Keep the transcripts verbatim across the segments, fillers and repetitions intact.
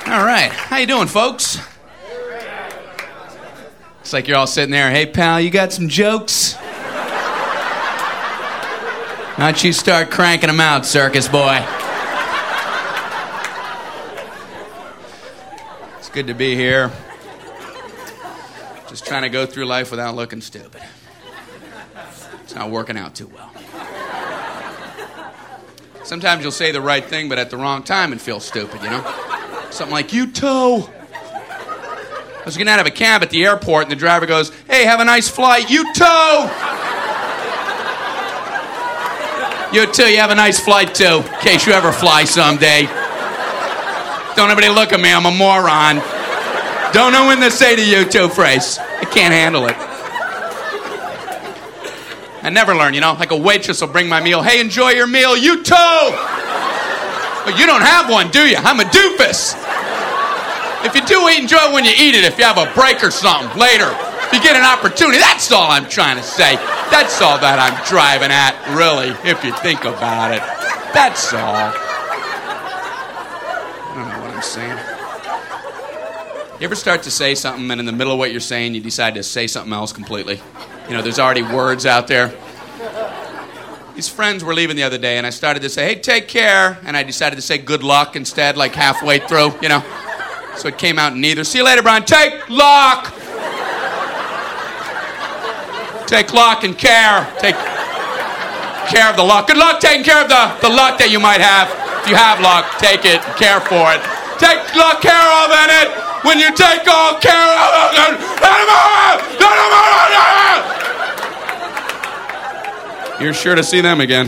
All right, how you doing, folks? It's like you're all sitting there. Hey, pal, you got some jokes? Why don't you start cranking them out, circus boy? It's good to be here. Just trying to go through life without looking stupid. It's not working out too well. Sometimes you'll say the right thing, but at the wrong time and feel stupid, you know? Something like, you too. I was getting out of a cab at the airport, and the driver goes, hey, have a nice flight. You too. You too, you have a nice flight too, in case you ever fly someday. Don't everybody look at me, I'm a moron. Don't know when to say the you too phrase. I can't handle it. I never learn, you know, like a waitress will bring my meal. Hey, enjoy your meal, you too! But you don't have one, do you? I'm a doofus. If you do eat, enjoy it when you eat it. If you have a break or something later, if you get an opportunity, that's all I'm trying to say. That's all that I'm driving at, really, if you think about it. That's all. I don't know what I'm saying. You ever start to say something, and in the middle of what you're saying, you decide to say something else completely? You know, there's already words out there. These friends were leaving the other day, and I started to say, hey, take care. And I decided to say good luck instead, like halfway through, you know. So it came out in neither. See you later, Brian. Take luck. Take luck and care. Take care of the luck. Good luck taking care of the, the luck that you might have. If you have luck, take it and care for it. Take luck care of it. When you take all care of it. You're sure to see them again.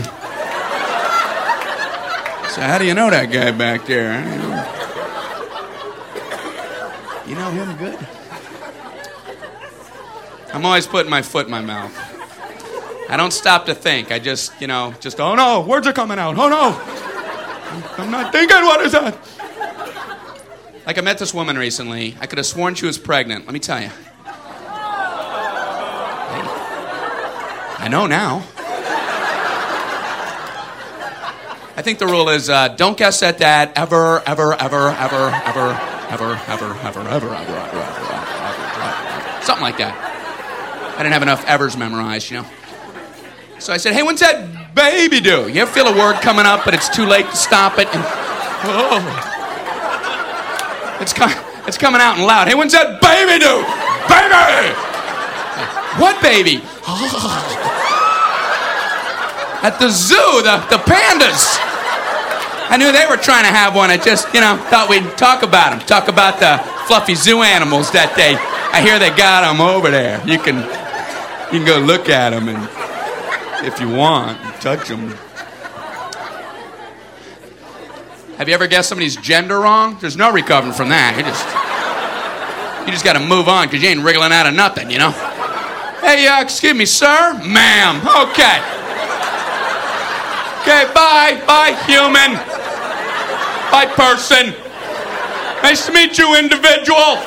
So how do you know that guy back there? You know him good? I'm always putting my foot in my mouth. I don't stop to think. I just, you know, just, oh no, words are coming out. Oh no. I'm not thinking, what is that? Like I met this woman recently. I could have sworn she was pregnant. Let me tell you. Hey, I know now. I think the rule is uh, don't guess at that ever, ever, ever, ever, ever, ever, ever, ever, ever, ever, ever, ever, ever, something like that. I didn't have enough evers memorized, you know. So I said, hey, when's that baby due? You ever feel a word coming up, but it's too late to stop it? And oh, it's com- it's coming out and loud. Hey, when's that baby due? Baby! What baby? At the zoo, the, the pandas. I knew they were trying to have one. I just, you know, thought we'd talk about them. Talk about the fluffy zoo animals that they, I hear they got them over there. You can, you can go look at them and, if you want, touch them. Have you ever guessed somebody's gender wrong? There's no recovering from that. You just, you just got to move on because you ain't wriggling out of nothing, you know. Hey, uh, excuse me, sir, ma'am. Okay. Okay, bye, bye, human. Bye, person. Nice to meet you, individual.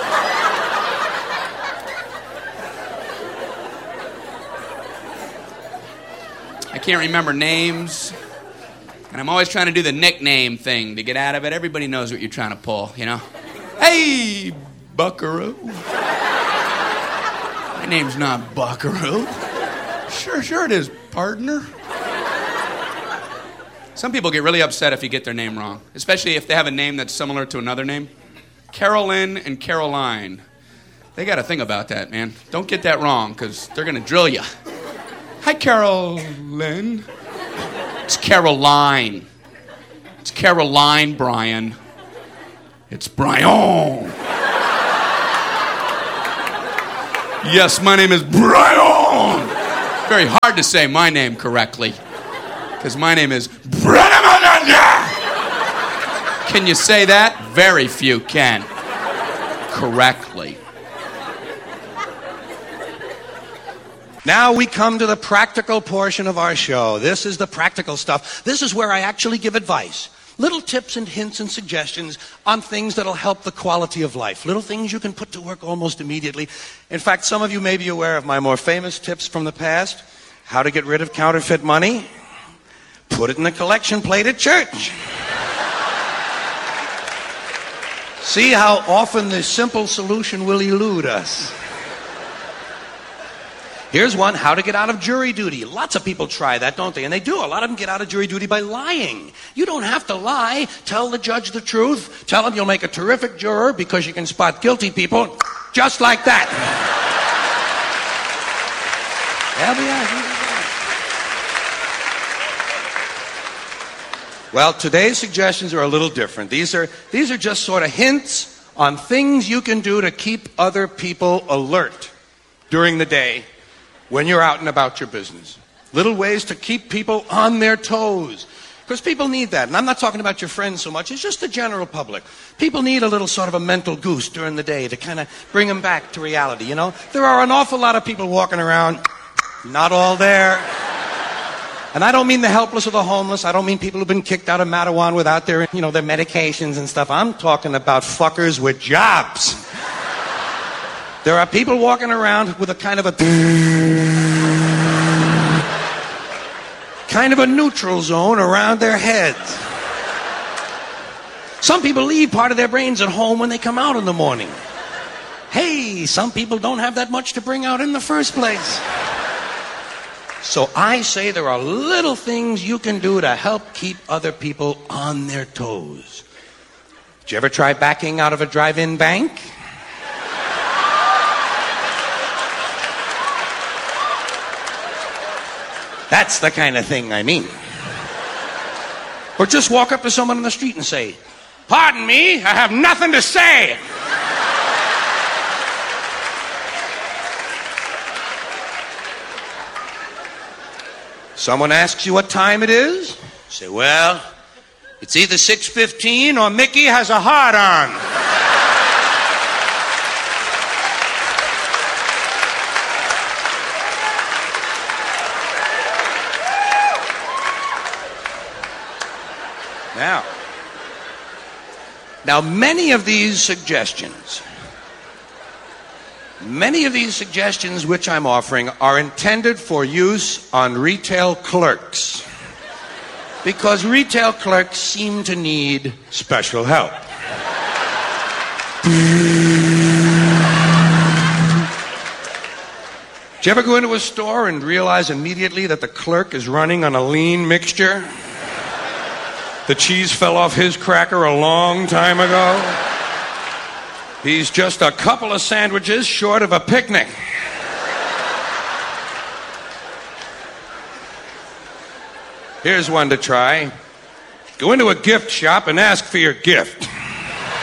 I can't remember names, and I'm always trying to do the nickname thing to get out of it. Everybody knows what you're trying to pull, you know? Hey, buckaroo. My name's not Buckaroo. Sure, sure it is, partner. Some people get really upset if you get their name wrong, especially if they have a name that's similar to another name. Carolyn and Caroline. They got to think about that, man. Don't get that wrong, because they're going to drill you. Hi, Carolyn. It's Caroline. It's Caroline, Brian. It's Brian. Yes, my name is Brian. Very hard to say my name correctly. Because my name is Can you say that? Very few can. Correctly. Now we come to the practical portion of our show. This is the practical stuff. This is where I actually give advice. Little tips and hints and suggestions on things that'll help the quality of life. Little things you can put to work almost immediately. In fact, some of you may be aware of my more famous tips from the past. How to get rid of counterfeit money. Put it in the collection plate at church. See how often the simple solution will elude us. Here's one, how to get out of jury duty. Lots of people try that, don't they? And they do. A lot of them get out of jury duty by lying. You don't have to lie. Tell the judge the truth. Tell him you'll make a terrific juror because you can spot guilty people just like that. Well, today's suggestions are a little different. These are, these are just sort of hints on things you can do to keep other people alert during the day when you're out and about your business. Little ways to keep people on their toes. Because people need that. And I'm not talking about your friends so much. It's just the general public. People need a little sort of a mental goose during the day to kind of bring them back to reality, you know? There are an awful lot of people walking around, not all there. And I don't mean the helpless or the homeless. I don't mean people who've been kicked out of Mattawan without their, you know, their medications and stuff. I'm talking about fuckers with jobs. There are people walking around with a kind of a kind of a neutral zone around their heads. Some people leave part of their brains at home when they come out in the morning. Hey, some people don't have that much to bring out in the first place. So I say there are little things you can do to help keep other people on their toes. Did you ever try backing out of a drive-in bank? That's the kind of thing I mean. Or just walk up to someone on the street and say, "Pardon me, I have nothing to say." Someone asks you what time it is. Say, "Well, it's either six fifteen or Mickey has a heart on." Now, now many of these suggestions, many of these suggestions which I'm offering are intended for use on retail clerks, because retail clerks seem to need special help. Did you ever go into a store and realize immediately that the clerk is running on a lean mixture? The cheese fell off his cracker a long time ago. He's just a couple of sandwiches short of a picnic. Here's one to try. Go into a gift shop and ask for your gift.